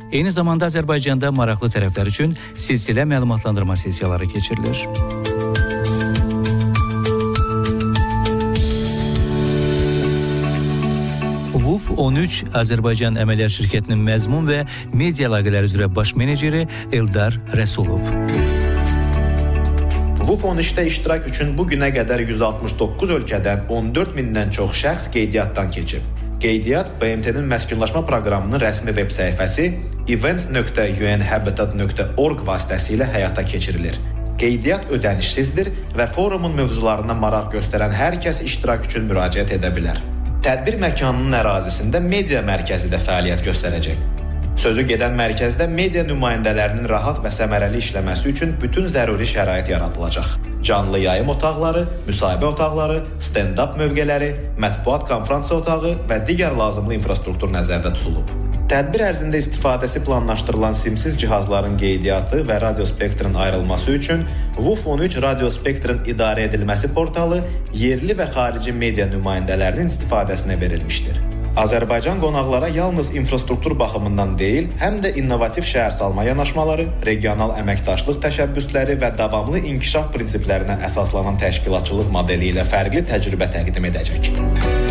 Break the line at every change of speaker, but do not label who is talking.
Eyni zamanda Azərbaycanda maraqlı tərəflər üçün silsilə məlumatlandırma sessiyaları keçirilir. WUF 13 Azərbaycan Əməliyyat Şirkətinin məzmun və media əlaqələri üzrə baş meneceri Eldar Rəsulov.
WUF 13-də iştirak üçün bu günə qədər 169 ölkədən 14 mindən çox şəxs qeydiyyatdan keçib. Qeydiyyat BMT-nin məskunlaşma proqramının rəsmi veb səhifəsi events.unhabitat.org vasitəsilə həyata keçirilir. Qeydiyyat ödənişsizdir və forumun mövzularına maraq göstərən hər kəs iştirak üçün müraciət edə bilər. Tədbir məkanının ərazisində media mərkəzi də fəaliyyət göstərəcək. Sözü gedən mərkəzdə media nümayəndələrinin rahat və səmərəli işləməsi üçün bütün zəruri şərait yaradılacaq. Canlı yayım otaqları, müsahibə otaqları, stand-up mövqeləri, mətbuat konfransiya otağı və digər lazımlı infrastruktur nəzərdə tutulub. Tədbir ərzində istifadəsi planlaşdırılan simsiz cihazların qeydiyyatı və radiospektrın ayrılması üçün WUF 13 radiospektrın idarə edilməsi portalı yerli və xarici media nümayəndələrinin istifadəsinə verilmişdir. Azərbaycan qonaqlara yalnız infrastruktur baxımından deyil, həm də innovativ şəhərsalma yanaşmaları, regional əməkdaşlıq təşəbbüsləri və davamlı inkişaf prinsiplərinə əsaslanan təşkilatçılıq modeli ilə fərqli təcrübə təqdim edəcək.